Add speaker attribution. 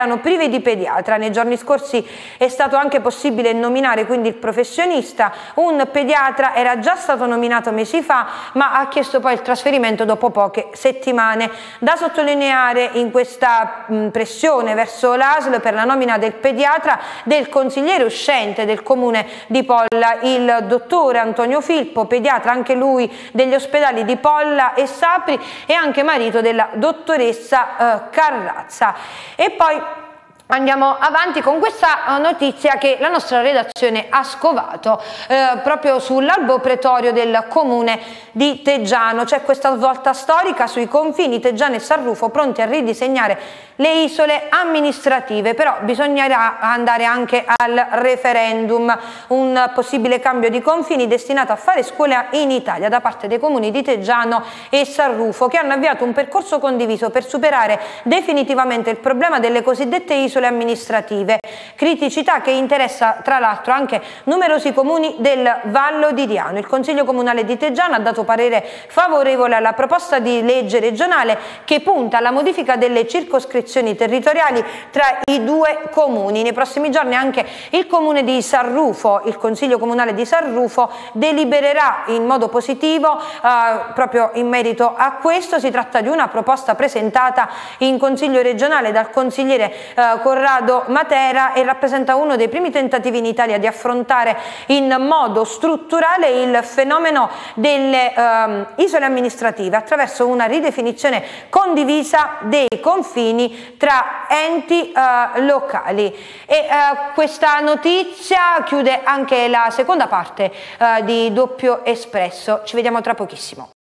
Speaker 1: privi di pediatra. Nei giorni scorsi è stato anche possibile nominare quindi il professionista. Un pediatra era già stato nominato mesi fa, ma ha chiesto poi il trasferimento dopo poche settimane. Da sottolineare in questa pressione verso l'ASL per la nomina del pediatra del consigliere uscente del comune di Polla, il dottore Antonio Filippo, pediatra anche lui degli ospedali di Polla e Sapri e anche marito della dottoressa Carrazza. E poi andiamo avanti con questa notizia che la nostra redazione ha scovato proprio sull'albo pretorio del comune di Teggiano. C'è questa svolta storica sui confini Teggiano e Sarrufo, pronti a ridisegnare le isole amministrative, però bisognerà andare anche al referendum, un possibile cambio di confini destinato a fare scuola in Italia da parte dei comuni di Teggiano e Sarrufo, che hanno avviato un percorso condiviso per superare definitivamente il problema delle cosiddette isole amministrative, criticità che interessa tra l'altro anche numerosi comuni del Vallo di Diano. Il Consiglio Comunale di Teggiano ha dato parere favorevole alla proposta di legge regionale che punta alla modifica delle circoscrizioni territoriali tra i due comuni. Nei prossimi giorni anche il comune di Sarrufo, il Consiglio Comunale di Sarrufo, delibererà in modo positivo proprio in merito a questo. Si tratta di una proposta presentata in Consiglio regionale dal consigliere Corrado Matera e rappresenta uno dei primi tentativi in Italia di affrontare in modo strutturale il fenomeno delle isole amministrative attraverso una ridefinizione condivisa dei confini tra enti locali. E questa notizia chiude anche la seconda parte di Doppio Espresso. Ci vediamo tra pochissimo.